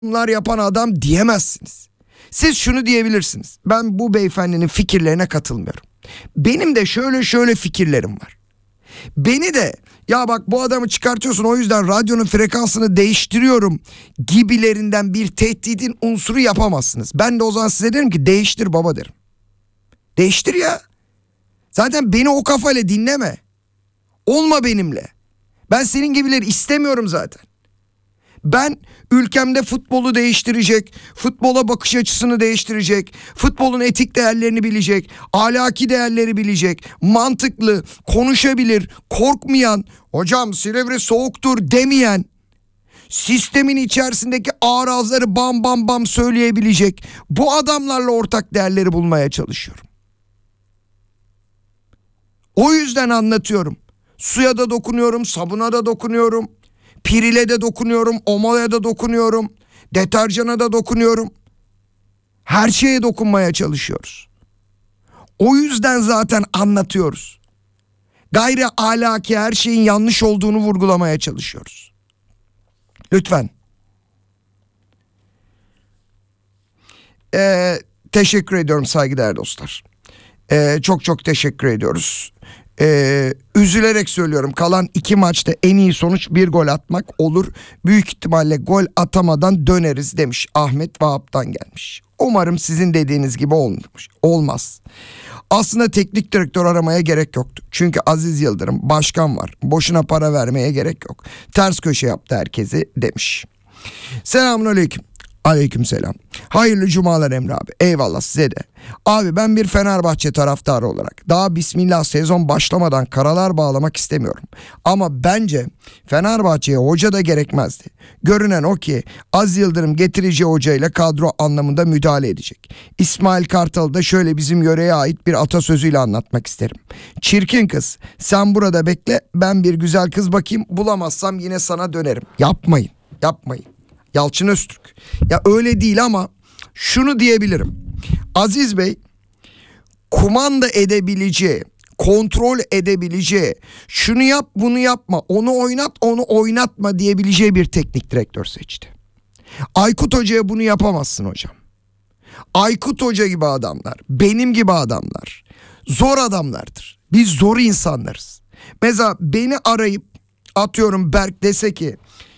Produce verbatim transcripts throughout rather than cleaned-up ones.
bunlar yapan adam diyemezsiniz. Siz şunu diyebilirsiniz: ben bu beyefendinin fikirlerine katılmıyorum. Benim de şöyle şöyle fikirlerim var. Beni de ya bak bu adamı çıkartıyorsun, o yüzden radyonun frekansını değiştiriyorum gibilerinden bir tehditin unsuru yapamazsınız. Ben de o zaman size derim ki değiştir baba derim. Değiştir ya. Zaten beni o kafayla dinleme. Olma benimle. Ben senin gibileri istemiyorum zaten. Ben ülkemde futbolu değiştirecek, futbola bakış açısını değiştirecek, futbolun etik değerlerini bilecek, ahlaki değerleri bilecek, mantıklı, konuşabilir, korkmayan, hocam Silivri soğuktur demeyen, sistemin içerisindeki ağrazları bam bam bam söyleyebilecek bu adamlarla ortak değerleri bulmaya çalışıyorum. O yüzden anlatıyorum. Suya da dokunuyorum, sabuna da dokunuyorum. Pirile de dokunuyorum, omaya da dokunuyorum, deterjana da dokunuyorum. Her şeye dokunmaya çalışıyoruz. O yüzden zaten anlatıyoruz. Gayri ahlaki her şeyin yanlış olduğunu vurgulamaya çalışıyoruz. Lütfen. Ee, teşekkür ediyorum saygıdeğer dostlar. Ee, çok çok teşekkür ediyoruz. Ee, üzülerek söylüyorum, kalan iki maçta en iyi sonuç bir gol atmak olur. Büyük ihtimalle gol atamadan döneriz demiş. Ahmet Vahap'tan gelmiş. Umarım sizin dediğiniz gibi olmuş. Olmaz. Aslında teknik direktör aramaya gerek yoktu. Çünkü Aziz Yıldırım başkan var. Boşuna para vermeye gerek yok. Ters köşe yaptı herkesi demiş. Selamünaleyküm. Aleykümselam. Hayırlı cumalar Emre abi. Eyvallah size de. Abi ben bir Fenerbahçe taraftarı olarak daha bismillah sezon başlamadan karalar bağlamak istemiyorum. Ama bence Fenerbahçe'ye hoca da gerekmezdi. Görünen o ki Aziz Yıldırım getireceği hocayla kadro anlamında müdahale edecek. İsmail Kartal'ı da şöyle bizim yöreye ait bir atasözüyle anlatmak isterim. Çirkin kız sen burada bekle, ben bir güzel kız bakayım, bulamazsam yine sana dönerim. Yapmayın, yapmayın. Yalçın Öztürk. Ya öyle değil ama şunu diyebilirim. Aziz Bey kumanda edebileceği, kontrol edebileceği, şunu yap bunu yapma, onu oynat onu oynatma diyebileceği bir teknik direktör seçti. Aykut Hoca'ya bunu yapamazsın hocam. Aykut Hoca gibi adamlar, benim gibi adamlar zor adamlardır. Biz zor insanlarız. Mesela beni arayıp atıyorum Berk dese ki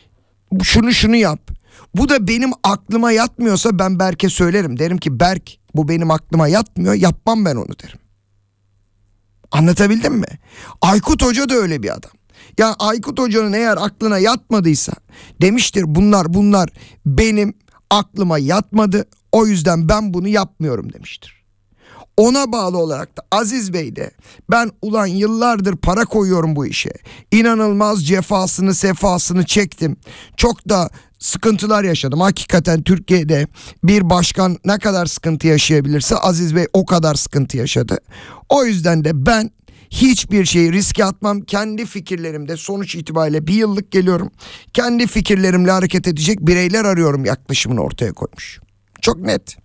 şunu şunu yap. Bu da benim aklıma yatmıyorsa ben Berk'e söylerim. Derim ki Berk bu benim aklıma yatmıyor, yapmam ben onu derim. Anlatabildim mi? Aykut Hoca da öyle bir adam. Ya Aykut Hoca'nın eğer aklına yatmadıysa demiştir bunlar bunlar benim aklıma yatmadı, o yüzden ben bunu yapmıyorum demiştir. Ona bağlı olarak da Aziz Bey de ben ulan yıllardır para koyuyorum bu işe, İnanılmaz cefasını sefasını çektim, çok da sıkıntılar yaşadım. Hakikaten Türkiye'de bir başkan ne kadar sıkıntı yaşayabilirse Aziz Bey o kadar sıkıntı yaşadı. O yüzden de ben hiçbir şeyi riske atmam. Kendi fikirlerimde sonuç itibariyle bir yıllık geliyorum. Kendi fikirlerimle hareket edecek bireyler arıyorum yaklaşımını ortaya koymuş. Çok net.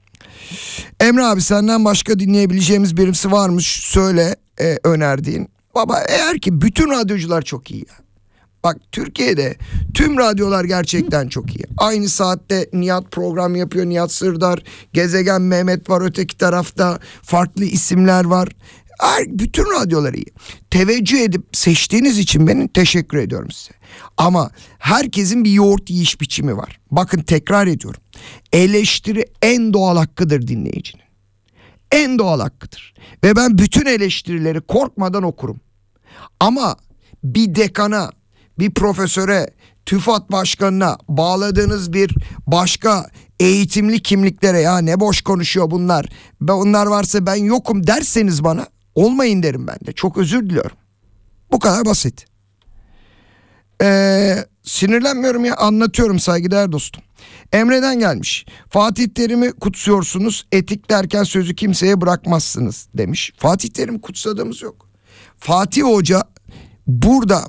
Emre abi senden başka dinleyebileceğimiz birisi varmış, söyle e, önerdiğin. Baba eğer ki bütün radyocular çok iyi ya. Bak Türkiye'de tüm radyolar gerçekten çok iyi. Aynı saatte Nihat program yapıyor, Nihat Sırdar, Gezegen Mehmet var öteki tarafta, farklı isimler var. Her, bütün radyolar iyi. Teveccüh edip seçtiğiniz için ben teşekkür ediyorum size. Ama herkesin bir yoğurt yiyiş biçimi var. Bakın tekrar ediyorum. Eleştiri en doğal hakkıdır dinleyicinin. En doğal hakkıdır. Ve ben bütün eleştirileri korkmadan okurum. Ama bir dekana, bir profesöre, TÜFAD başkanına bağladığınız bir başka eğitimli kimliklere ya ne boş konuşuyor bunlar, bunlar varsa ben yokum derseniz bana olmayın derim ben de. Çok özür diliyorum. Bu kadar basit. Ee, sinirlenmiyorum ya, anlatıyorum saygıdeğer dostum. Emre'den gelmiş. Fatih Terim'i kutsuyorsunuz, etik derken sözü kimseye bırakmazsınız demiş. Fatih Terim'i kutsadığımız yok. Fatih Hoca burada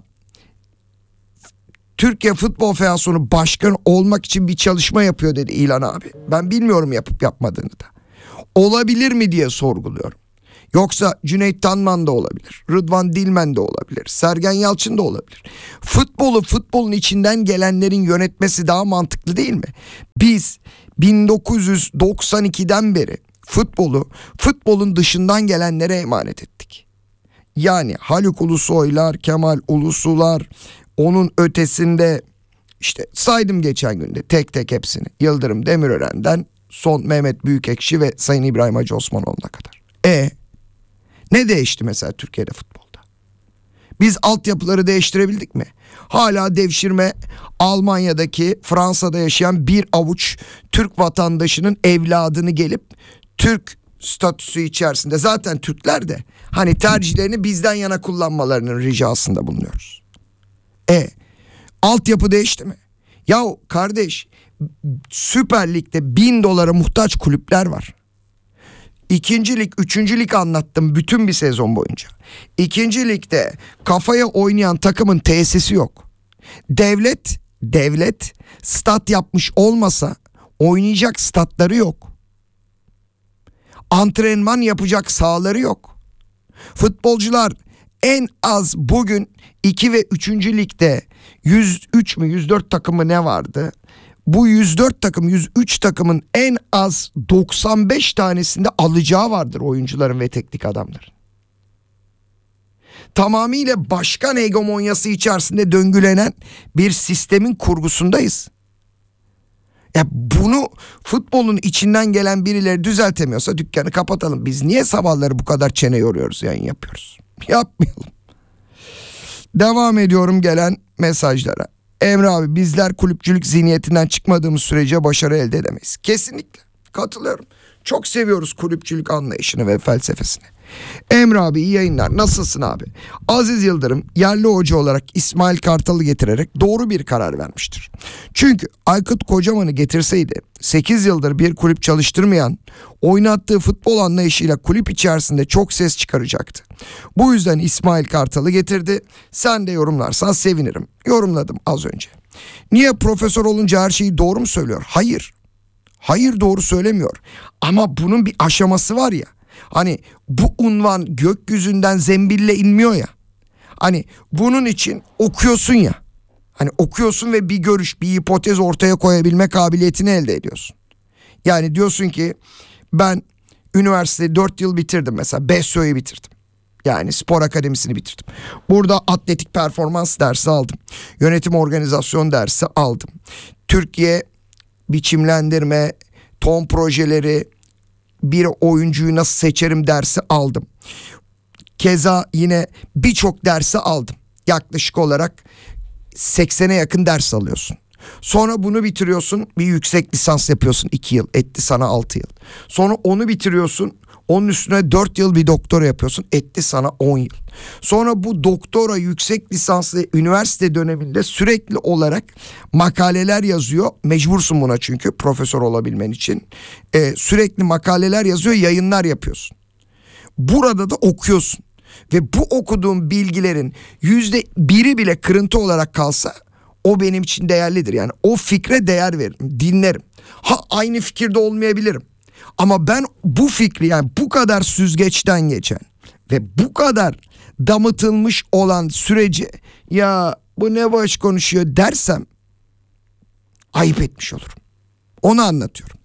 Türkiye Futbol Federasyonu başkanı olmak için bir çalışma yapıyor dedi İlhan abi. Ben bilmiyorum yapıp yapmadığını da. Olabilir mi diye sorguluyorum. Yoksa Cüneyt Tanman da olabilir, Rıdvan Dilmen de olabilir, Sergen Yalçın da olabilir. Futbolu futbolun içinden gelenlerin yönetmesi daha mantıklı değil mi? Biz bin dokuz yüz doksan ikiden beri futbolu futbolun dışından gelenlere emanet ettik. Yani Haluk Ulusoylar, Kemal Ulusular, onun ötesinde işte saydım geçen günde tek tek hepsini. Yıldırım Demirören'den son Mehmet Büyükekşi ve Sayın İbrahim Hacı Osmanoğlu'na kadar. E ne değişti mesela Türkiye'de futbolda? Biz altyapıları değiştirebildik mi? Hala devşirme Almanya'daki, Fransa'da yaşayan bir avuç Türk vatandaşının evladını gelip Türk statüsü içerisinde, zaten Türkler de hani tercihlerini bizden yana kullanmalarının ricasında bulunuyoruz. E altyapı değişti mi? Yahu kardeş, Süper Lig'de bin dolara muhtaç kulüpler var. İkinci lig, üçüncü lig anlattım bütün bir sezon boyunca. İkinci ligde kafaya oynayan takımın tesisi yok. Devlet, devlet stat yapmış olmasa oynayacak statları yok. Antrenman yapacak sahaları yok. Futbolcular en az bugün iki ve üçüncü ligde yüz üç mü yüz dört takımı ne vardı? Bu yüz dört takım, yüz üç takımın en az doksan beş tanesinde alacağı vardır oyuncuların ve teknik adamların. Tamamıyla başkan hegemonyası içerisinde döngülenen bir sistemin kurgusundayız. Ya bunu futbolun içinden gelen birileri düzeltemiyorsa dükkanı kapatalım. Biz niye sabahları bu kadar çene yoruyoruz, yayın yapıyoruz? Yapmayalım. Devam ediyorum gelen mesajlara. Emre abi, bizler kulüpçülük zihniyetinden çıkmadığımız sürece başarı elde edemeyiz. Kesinlikle katılıyorum. Çok seviyoruz kulüpçülük anlayışını ve felsefesini. Emre abi, iyi yayınlar. Nasılsın abi? Aziz Yıldırım yerli hoca olarak İsmail Kartal'ı getirerek doğru bir karar vermiştir. Çünkü Aykut Kocaman'ı getirseydi sekiz yıldır bir kulüp çalıştırmayan, oynattığı futbol anlayışıyla kulüp içerisinde çok ses çıkaracaktı. Bu yüzden İsmail Kartal'ı getirdi. Sen de yorumlarsan sevinirim. Yorumladım az önce. Niye profesör olunca her şeyi doğru mu söylüyor? Hayır. Hayır, doğru söylemiyor. Ama bunun bir aşaması var ya. Hani bu unvan gökyüzünden zembille inmiyor ya. Hani bunun için okuyorsun ya. Hani okuyorsun ve bir görüş, bir hipotez ortaya koyabilme kabiliyetini elde ediyorsun. Yani diyorsun ki ben üniversiteyi dört yıl bitirdim mesela. BESYO'yu bitirdim. Yani spor akademisini bitirdim. Burada atletik performans dersi aldım. Yönetim organizasyon dersi aldım. Türkiye biçimlendirme, ton projeleri, bir oyuncuyu nasıl seçerim dersi aldım. Keza yine birçok dersi aldım. Yaklaşık olarak seksene yakın ders alıyorsun. Sonra bunu bitiriyorsun, bir yüksek lisans yapıyorsun, iki yıl, etti sana altı yıl. Sonra onu bitiriyorsun, onun üstüne dört yıl bir doktora yapıyorsun, etti sana on yıl. Sonra bu doktora, yüksek lisanslı üniversite döneminde sürekli olarak makaleler yazıyor. Mecbursun buna çünkü profesör olabilmen için. Ee, sürekli makaleler yazıyor, yayınlar yapıyorsun. Burada da okuyorsun. Ve bu okuduğum bilgilerin yüzde biri bile kırıntı olarak kalsa o benim için değerlidir. Yani o fikre değer veririm, dinlerim. Ha, aynı fikirde olmayabilirim. Ama ben bu fikri, yani bu kadar süzgeçten geçen ve bu kadar damıtılmış olan süreci ya bu ne boş konuşuyor dersem ayıp etmiş olurum. Onu anlatıyorum.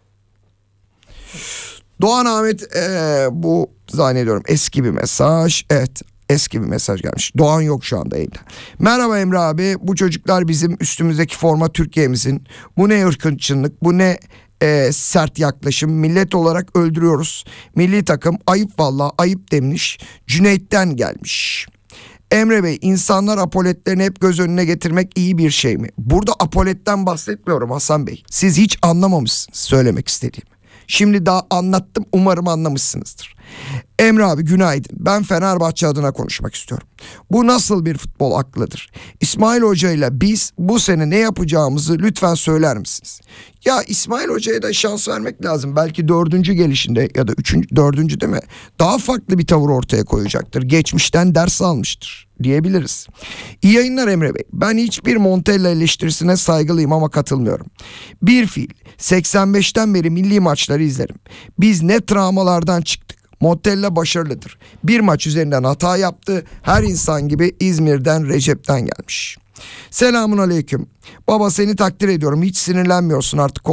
Doğan Ahmet ee, bu zannediyorum eski bir mesaj. Evet, eski bir mesaj gelmiş. Doğan yok şu anda yayında. Merhaba Emre abi, bu çocuklar bizim üstümüzdeki forma Türkiye'mizin. Bu ne ırkçılık, bu ne e, sert yaklaşım. Millet olarak öldürüyoruz. Milli takım ayıp, vallahi ayıp demiş. Cüneyt'ten gelmiş. Emre Bey, insanlar apoletlerini hep göz önüne getirmek iyi bir şey mi? Burada apoletten bahsetmiyorum Hasan Bey. Siz hiç anlamamışsınız söylemek istediğimi. Şimdi daha anlattım, umarım anlamışsınızdır. Emre abi günaydın. Ben Fenerbahçe adına konuşmak istiyorum. Bu nasıl bir futbol aklıdır? İsmail Hoca ile biz bu sene ne yapacağımızı lütfen söyler misiniz? Ya İsmail Hoca'ya da şans vermek lazım. Belki dördüncü gelişinde ya da üçüncü, dördüncü değil mi? Daha farklı bir tavır ortaya koyacaktır. Geçmişten ders almıştır diyebiliriz. İyi yayınlar Emre Bey. Ben hiçbir Montella eleştirisine saygılıyım ama katılmıyorum. Bir fiil seksen beşten beri milli maçları izlerim. Biz ne travmalardan çıktık. Montella başarılıdır. Bir maç üzerinden hata yaptı. Her insan gibi İzmir'den Recep'ten gelmiş. Selamun aleyküm. Baba seni takdir ediyorum. Hiç sinirlenmiyorsun artık.